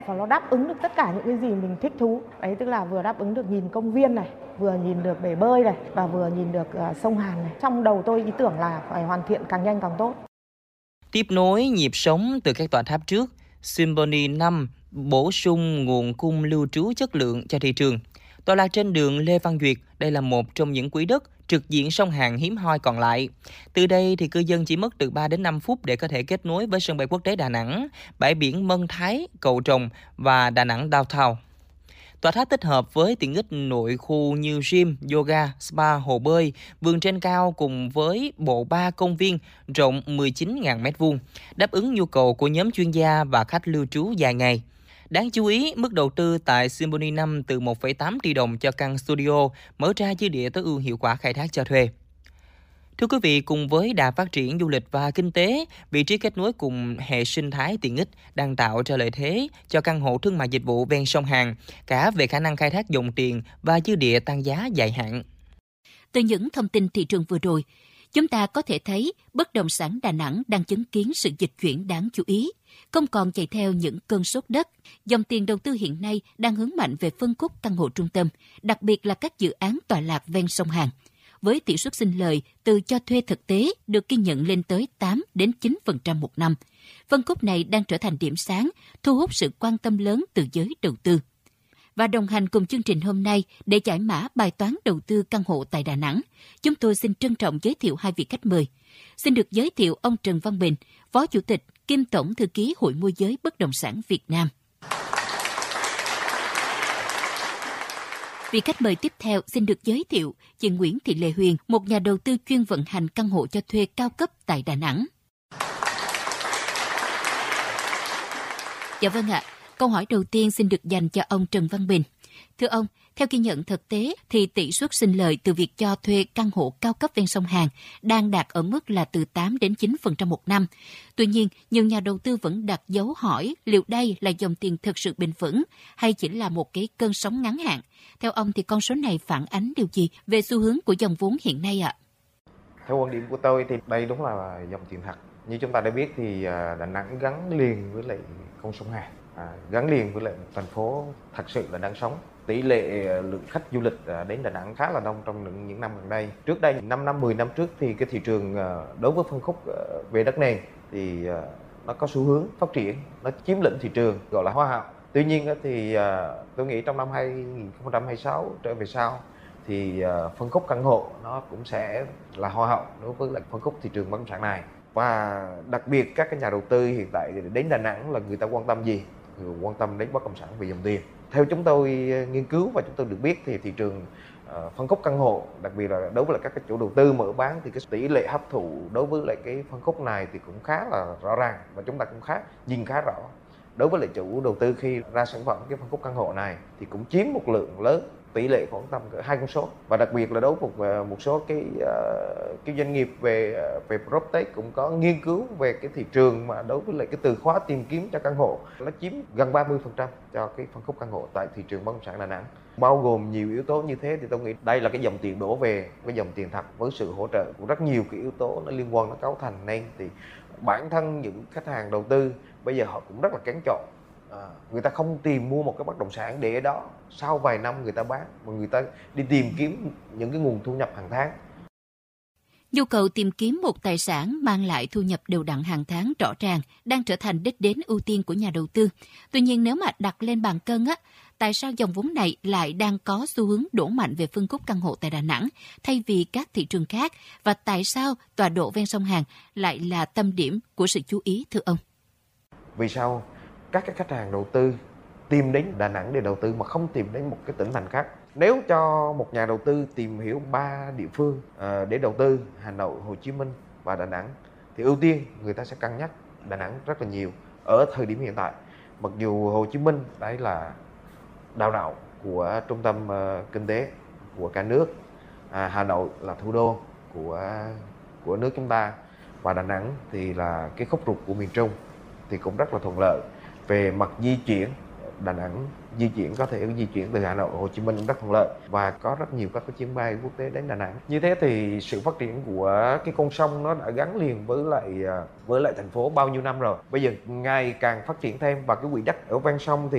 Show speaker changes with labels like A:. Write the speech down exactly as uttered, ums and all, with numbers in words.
A: Và nó đáp ứng được tất cả những cái gì mình thích thú. Đấy, tức là vừa đáp ứng được nhìn công viên này, vừa nhìn được bể bơi này và vừa nhìn được uh, sông Hàn này. Trong đầu tôi ý tưởng là phải hoàn thiện càng nhanh càng tốt.
B: Tiếp nối nhịp sống từ các tòa tháp trước, Symphony năm bổ sung nguồn cung lưu trú chất lượng cho thị trường. Tọa lạc trên đường Lê Văn Duyệt, đây là một trong những quỹ đất trực diện sông Hàn hiếm hoi còn lại. Từ đây thì cư dân chỉ mất từ ba đến năm phút để có thể kết nối với sân bay quốc tế Đà Nẵng, bãi biển Mân Thái, Cầu Trồng và Đà Nẵng Downtown. Tòa tháp tích hợp với tiện ích nội khu như gym, yoga, spa, hồ bơi, vườn trên cao cùng với bộ ba công viên rộng mười chín nghìn mét vuông, đáp ứng nhu cầu của nhóm chuyên gia và khách lưu trú dài ngày. Đáng chú ý, mức đầu tư tại Symphony năm từ một phẩy tám tỷ đồng cho căn studio, mở ra dư địa tối ưu hiệu quả khai thác cho thuê. Thưa quý vị, cùng với đà phát triển du lịch và kinh tế, vị trí kết nối cùng hệ sinh thái tiện ích đang tạo ra lợi thế cho căn hộ thương mại dịch vụ ven sông Hàn, cả về khả năng khai thác dòng tiền và dư địa tăng giá dài hạn.
C: Từ những thông tin thị trường vừa rồi, chúng ta có thể thấy bất động sản Đà Nẵng đang chứng kiến sự dịch chuyển đáng chú ý, không còn chạy theo những cơn sốt đất. Dòng tiền đầu tư hiện nay đang hướng mạnh về phân khúc căn hộ trung tâm, đặc biệt là các dự án tọa lạc ven sông Hàn. Với tỷ suất sinh lời từ cho thuê thực tế được ghi nhận lên tới tám đến chín phần trăm một năm. Phân khúc này đang trở thành điểm sáng, thu hút sự quan tâm lớn từ giới đầu tư. Và đồng hành cùng chương trình hôm nay để giải mã bài toán đầu tư căn hộ tại Đà Nẵng, chúng tôi xin trân trọng giới thiệu hai vị khách mời. Xin được giới thiệu ông Trần Văn Bình, Phó Chủ tịch kiêm Tổng Thư ký Hội Môi giới Bất động sản Việt Nam. Vị khách mời tiếp theo xin được giới thiệu chị Nguyễn Thị Lệ Huyền, một nhà đầu tư chuyên vận hành căn hộ cho thuê cao cấp tại Đà Nẵng. Dạ vâng ạ, câu hỏi đầu tiên xin được dành cho ông Trần Văn Bình. Thưa ông, theo ghi nhận thực tế thì tỷ suất sinh lời từ việc cho thuê căn hộ cao cấp ven sông Hàn đang đạt ở mức là từ tám đến chín phần trăm một năm. Tuy nhiên, nhiều nhà đầu tư vẫn đặt dấu hỏi liệu đây là dòng tiền thực sự bền vững hay chỉ là một cái cơn sóng ngắn hạn. Theo ông thì con số này phản ánh điều gì về xu hướng của dòng vốn hiện nay ạ?
D: Theo quan điểm của tôi thì đây đúng là dòng tiền thật. Như chúng ta đã biết thì Đà Nẵng gắn liền với lại con sông Hàn, à, gắn liền với lại một thành phố thật sự là đang sống. Tỷ lệ lượng khách du lịch đến Đà Nẵng khá là đông trong những năm gần đây. Trước đây, năm năm, mười năm trước thì cái thị trường đối với phân khúc về đất nền thì nó có xu hướng phát triển, nó chiếm lĩnh thị trường gọi là hoa hậu. Tuy nhiên thì tôi nghĩ trong năm hai không hai sáu trở về sau thì phân khúc căn hộ nó cũng sẽ là hoa hậu đối với lại phân khúc thị trường bất động sản này. Và đặc biệt các cái nhà đầu tư hiện tại đến Đà Nẵng là người ta quan tâm gì? Người quan tâm đến bất động sản về dòng tiền. Theo chúng tôi nghiên cứu và chúng tôi được biết thì thị trường uh, phân khúc căn hộ, đặc biệt là đối với lại các cái chủ đầu tư mở bán thì cái tỷ lệ hấp thụ đối với lại cái phân khúc này thì cũng khá là rõ ràng và chúng ta cũng khá nhìn khá rõ. Đối với lại chủ đầu tư khi ra sản phẩm cái phân khúc căn hộ này thì cũng chiếm một lượng lớn, tỷ lệ khoảng tầm hai con số. Và đặc biệt là đối với một một số cái uh, cái doanh nghiệp về về PropTech cũng có nghiên cứu về cái thị trường mà đối với lại cái từ khóa tìm kiếm cho căn hộ nó chiếm gần ba mươi phần trăm cho cái phân khúc căn hộ tại thị trường bất động sản Đà Nẵng. Bao gồm nhiều yếu tố như thế thì tôi nghĩ đây là cái dòng tiền đổ về, cái dòng tiền thật với sự hỗ trợ của rất nhiều cái yếu tố nó liên quan nó cấu thành nên thì bản thân những khách hàng đầu tư bây giờ họ cũng rất là kén chọn. À, người ta không tìm mua một cái bất động sản để ở đó sau vài năm người ta bán, mà người ta đi tìm kiếm những cái nguồn thu nhập hàng tháng.
C: Nhu cầu tìm kiếm một tài sản mang lại thu nhập đều đặn hàng tháng rõ ràng đang trở thành đích đến ưu tiên của nhà đầu tư. Tuy nhiên nếu mà đặt lên bàn cân á, tại sao dòng vốn này lại đang có xu hướng đổ mạnh về phân khúc căn hộ tại Đà Nẵng thay vì các thị trường khác, và tại sao tọa độ ven sông Hàn lại là tâm điểm của sự chú ý thưa ông? Vì
D: sao các cái khách hàng đầu tư tìm đến Đà Nẵng để đầu tư mà không tìm đến một cái tỉnh thành khác? Nếu cho một nhà đầu tư tìm hiểu ba địa phương uh, để đầu tư, Hà Nội, Hồ Chí Minh và Đà Nẵng, thì ưu tiên người ta sẽ cân nhắc Đà Nẵng rất là nhiều ở thời điểm hiện tại. Mặc dù Hồ Chí Minh đấy là đào đạo của trung tâm uh, kinh tế của cả nước, à, Hà Nội là thủ đô của của nước chúng ta, và Đà Nẵng thì là cái khúc ruột của miền Trung thì cũng rất là thuận lợi. Về mặt di chuyển, Đà Nẵng di chuyển có thể di chuyển từ Hà Nội, Hồ Chí Minh rất thuận lợi và có rất nhiều các cái chuyến bay quốc tế đến Đà Nẵng. Như thế thì sự phát triển của cái con sông nó đã gắn liền với lại với lại thành phố bao nhiêu năm rồi. Bây giờ ngày càng phát triển thêm, và cái quỹ đất ở ven sông thì